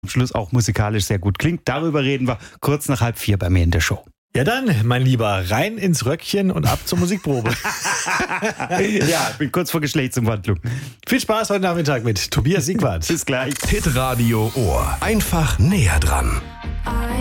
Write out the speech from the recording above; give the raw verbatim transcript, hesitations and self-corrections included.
am Schluss auch musikalisch sehr gut klingt. Darüber reden wir kurz nach halb vier bei mir in der Show. Ja dann, mein Lieber, rein ins Röckchen und ab zur Musikprobe. Ja, ich bin kurz vor Geschlechtsumwandlung. Viel Spaß heute Nachmittag mit Tobias Siegwart. Bis gleich. Hitradio Ohr. Einfach näher dran.